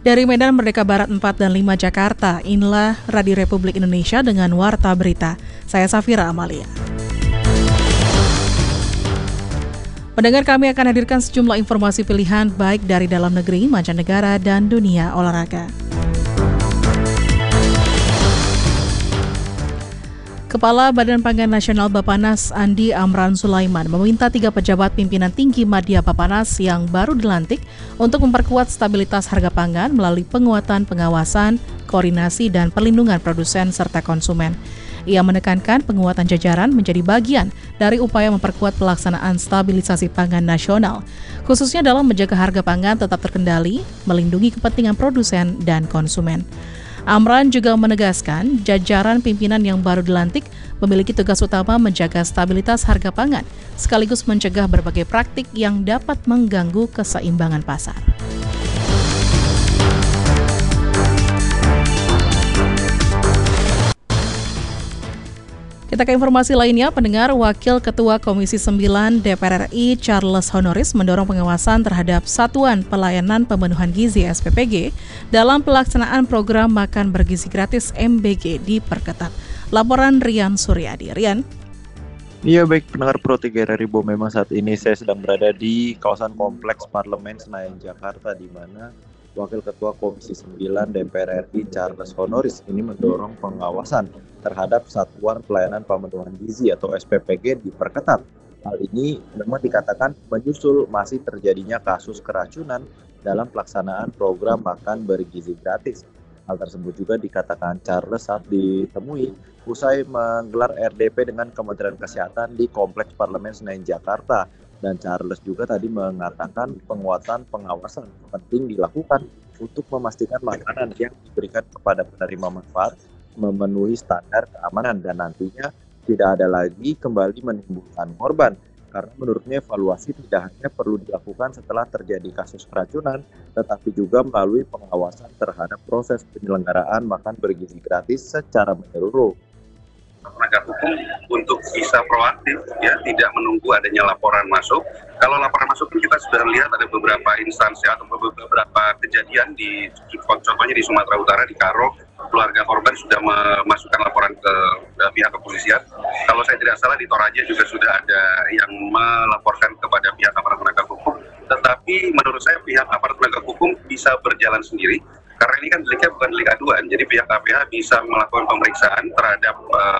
Dari Medan Merdeka Barat 4 dan 5 Jakarta, inilah Radio Republik Indonesia dengan Warta Berita. Saya Safira Amalia. Pendengar, kami akan hadirkan sejumlah informasi pilihan baik dari dalam negeri, mancanegara, dan dunia olahraga. Kepala Badan Pangan Nasional Bappenas Andi Amran Sulaiman meminta 3 pejabat pimpinan tinggi Madya Bappenas yang baru dilantik untuk memperkuat stabilitas harga pangan melalui penguatan pengawasan, koordinasi, dan perlindungan produsen serta konsumen. Ia menekankan penguatan jajaran menjadi bagian dari upaya memperkuat pelaksanaan stabilisasi pangan nasional, khususnya dalam menjaga harga pangan tetap terkendali, melindungi kepentingan produsen dan konsumen. Amran juga menegaskan jajaran pimpinan yang baru dilantik memiliki tugas utama menjaga stabilitas harga pangan, sekaligus mencegah berbagai praktik yang dapat mengganggu keseimbangan pasar. Kita ke informasi lainnya, pendengar. Wakil Ketua Komisi 9 DPR RI Charles Honoris mendorong pengawasan terhadap Satuan Pelayanan Pemenuhan Gizi SPPG dalam pelaksanaan program makan bergizi gratis MBG diperketat. Laporan Rian Suryadi. Rian. Iya, baik pendengar Pro 3 RRI, memang saat ini saya sedang berada di kawasan Kompleks Parlemen Senayan Jakarta, di mana Wakil Ketua Komisi 9 DPR RI Charles Honoris ini mendorong pengawasan terhadap Satuan Pelayanan Pemenuhan Gizi atau SPPG diperketat. Hal ini memang dikatakan menyusul masih terjadinya kasus keracunan dalam pelaksanaan program makan bergizi gratis. Hal tersebut juga dikatakan Charles saat ditemui usai menggelar RDP dengan Kementerian Kesehatan di Kompleks Parlemen Senayan Jakarta. Dan Charles juga tadi mengatakan penguatan pengawasan penting dilakukan untuk memastikan makanan yang diberikan kepada penerima manfaat memenuhi standar keamanan dan nantinya tidak ada lagi kembali menimbulkan korban. Karena menurutnya evaluasi tidak hanya perlu dilakukan setelah terjadi kasus keracunan, tetapi juga melalui pengawasan terhadap proses penyelenggaraan makan bergizi gratis secara menyeluruh. Penegak hukum untuk bisa proaktif, ya, tidak menunggu adanya laporan masuk. Kalau laporan masuk kita sudah lihat ada beberapa instansi atau beberapa kejadian contohnya di Sumatera Utara, di Karo, keluarga korban sudah memasukkan laporan ke pihak kepolisian. Kalau saya tidak salah di Toraja juga sudah ada yang melaporkan kepada pihak aparat penegak hukum. Tetapi menurut saya pihak aparat penegak hukum bisa berjalan sendiri. Karena ini kan deliknya bukan delik aduan, jadi pihak KPH bisa melakukan pemeriksaan terhadap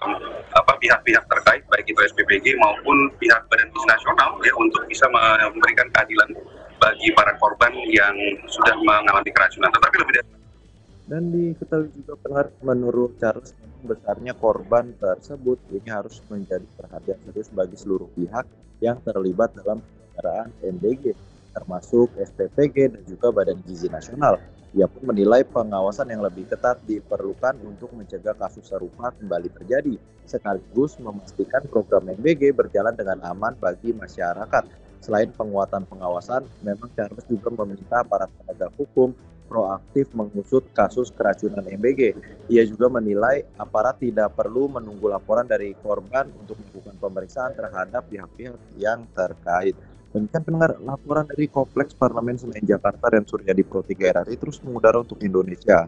pihak-pihak terkait, baik itu SPPG maupun pihak Badan Gizi Nasional, ya, untuk bisa memberikan keadilan bagi para korban yang sudah mengalami keracunan. Tetapi lebih dari dan diketahui juga pendengar, menurut Charles memang besarnya korban tersebut ini harus menjadi perhatian serius bagi seluruh pihak yang terlibat dalam penyelenggaraan MBG, termasuk SPPG dan juga Badan Gizi Nasional. Ia pun menilai pengawasan yang lebih ketat diperlukan untuk mencegah kasus serupa kembali terjadi, sekaligus memastikan program MBG berjalan dengan aman bagi masyarakat. Selain penguatan pengawasan, memang Charles juga meminta para penegak hukum proaktif mengusut kasus keracunan MBG. Ia juga menilai aparat tidak perlu menunggu laporan dari korban untuk melakukan pemeriksaan terhadap pihak-pihak yang terkait. Demikian pendengar laporan dari Kompleks Parlemen Senayan Jakarta dan Suryadi Pro 3 RRI terus mengudara untuk Indonesia.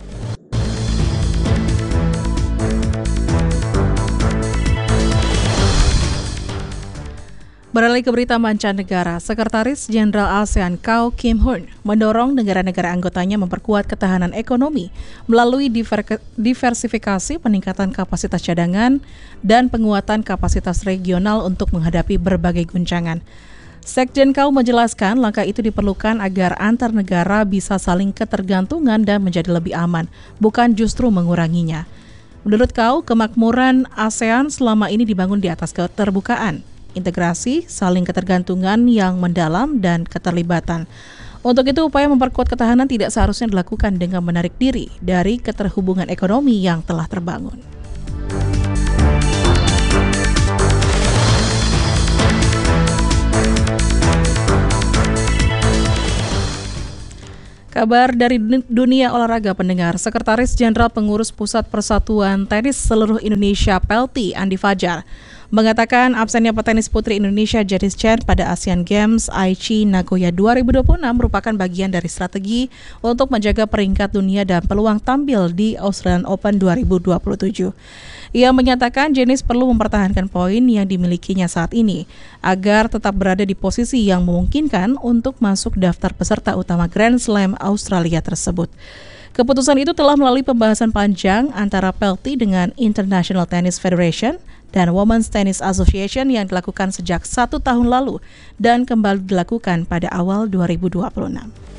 Beralih ke berita mancanegara, Sekretaris Jenderal ASEAN Kyaw Kim Hoon mendorong negara-negara anggotanya memperkuat ketahanan ekonomi melalui diversifikasi, peningkatan kapasitas cadangan, dan penguatan kapasitas regional untuk menghadapi berbagai guncangan. Sekjen Kyaw menjelaskan langkah itu diperlukan agar antar negara bisa saling ketergantungan dan menjadi lebih aman, bukan justru menguranginya. Menurut Kyaw, kemakmuran ASEAN selama ini dibangun di atas keterbukaan, integrasi, saling ketergantungan yang mendalam, dan keterlibatan. Untuk itu, upaya memperkuat ketahanan tidak seharusnya dilakukan dengan menarik diri dari keterhubungan ekonomi yang telah terbangun. Kabar dari dunia olahraga, pendengar. Sekretaris Jenderal Pengurus Pusat Persatuan Tenis Seluruh Indonesia PELTI, Andi Fajar, mengatakan absennya petenis putri Indonesia Janice Chen pada Asian Games Aichi Nagoya 2026 merupakan bagian dari strategi untuk menjaga peringkat dunia dan peluang tampil di Australian Open 2027. Ia menyatakan Janice perlu mempertahankan poin yang dimilikinya saat ini agar tetap berada di posisi yang memungkinkan untuk masuk daftar peserta utama Grand Slam Australia tersebut. Keputusan itu telah melalui pembahasan panjang antara PLT dengan International Tennis Federation dan Women's Tennis Association yang dilakukan sejak 1 tahun lalu dan kembali dilakukan pada awal 2026.